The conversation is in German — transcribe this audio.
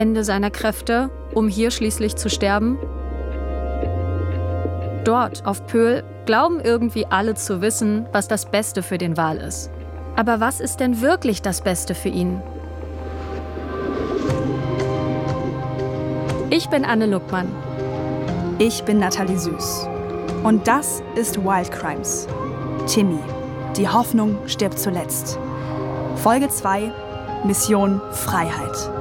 Ende seiner Kräfte, um hier schließlich zu sterben? Dort, auf Pöhl, glauben irgendwie alle zu wissen, was das Beste für den Wal ist. Aber was ist denn wirklich das Beste für ihn? Ich bin Anne Luckmann. Ich bin Nathalie Süß. Und das ist Wild Crimes. Timmy, die Hoffnung stirbt zuletzt. Folge 2, Mission Freiheit.